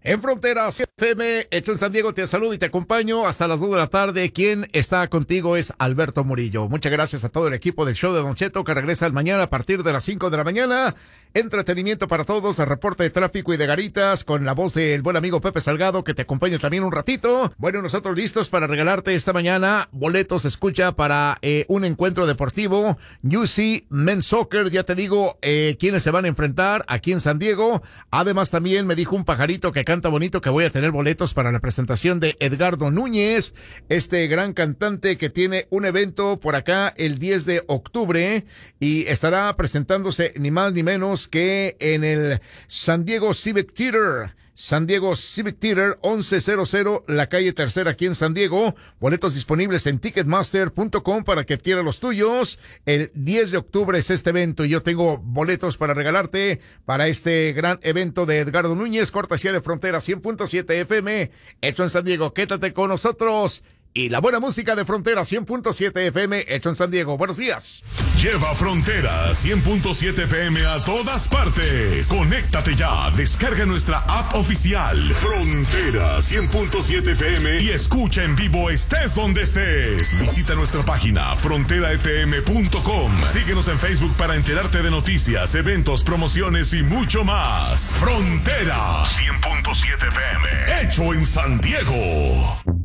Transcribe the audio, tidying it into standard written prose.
En Fronteras FM, hecho en San Diego, te saludo y te acompaño hasta las 2 de la tarde. Quien está contigo es Alberto Murillo. Muchas gracias a todo el equipo del show de Don Cheto que regresa el mañana a partir de las 5 de la mañana. Entretenimiento para todos, el reporte de tráfico y de garitas con la voz del buen amigo Pepe Salgado que te acompaña también un ratito. Bueno, nosotros listos para regalarte esta mañana boletos, escucha, para un encuentro deportivo. UC Men's Soccer, ya te digo quiénes se van a enfrentar aquí en San Diego. Además también me dijo un pajarito que canta bonito que voy a tener boletos para la presentación de Edgardo Núñez, este gran cantante que tiene un evento por acá el 10 de octubre y estará presentándose ni más ni menos que en el San Diego Civic Theater. San Diego Civic Theater, 1100, la calle Tercera aquí en San Diego. Boletos disponibles en ticketmaster.com para que adquiera los tuyos. El 10 de octubre es este evento y yo tengo boletos para regalarte para este gran evento de Edgardo Núñez, cortesía de Frontera 100.7 FM, hecho en San Diego. Quédate con nosotros. Y la buena música de Frontera 100.7 FM, hecho en San Diego. Buenos días. Lleva Frontera 100.7 FM a todas partes. Conéctate ya, descarga nuestra app oficial Frontera 100.7 FM y escucha en vivo estés donde estés. Visita nuestra página fronterafm.com. Síguenos en Facebook para enterarte de noticias, eventos, promociones y mucho más. Frontera 100.7 FM, hecho en San Diego.